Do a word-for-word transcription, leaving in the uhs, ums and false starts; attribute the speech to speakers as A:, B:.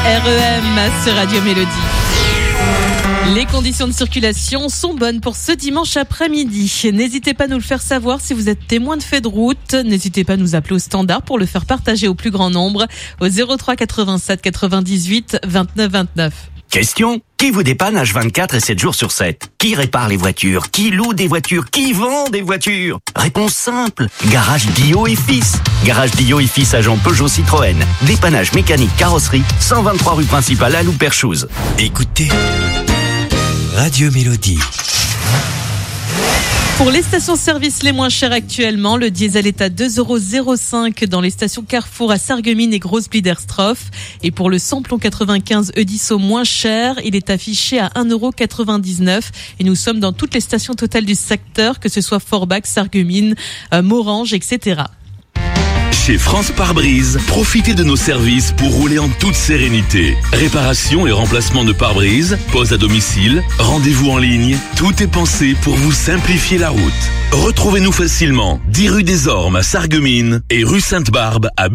A: R E M sur Radio Mélodie. Les conditions de circulation sont bonnes pour ce dimanche après-midi. N'hésitez pas à nous le faire savoir si vous êtes témoin de fait de route. N'hésitez pas à nous appeler au standard pour le faire partager au plus grand nombre au zéro trois quatre-vingt-sept quatre-vingt-dix-huit vingt-neuf vingt-neuf.
B: Question: qui vous dépanne H vingt-quatre et sept jours sur sept? Qui répare les voitures? Qui loue des voitures? Qui vend des voitures? Réponse simple: Garage Guillot et Fils. Garage Guillot et Fils, agent Peugeot Citroën. Dépannage mécanique, carrosserie, cent vingt-trois rue principale à Louperchouse.
C: Écoutez Radio Mélodie.
A: Pour les stations-service les moins chères actuellement, le diesel est à deux euros zéro cinq dans les stations Carrefour à Sarreguemines et Grosse-Bliederstroff. Et pour le samplon quatre-vingt-quinze Eudisseau moins cher, il est affiché à un euro quatre-vingt-dix-neuf. Et nous sommes dans toutes les stations totales du secteur, que ce soit Forbach, Sarreguemines, euh, Morange, et cetera.
D: Chez France Pare-Brise, profitez de nos services pour rouler en toute sérénité. Réparation et remplacement de pare-brise, pose à domicile, rendez-vous en ligne, tout est pensé pour vous simplifier la route. Retrouvez-nous facilement dix rue des Ormes à Sarreguemines et rue Sainte-Barbe à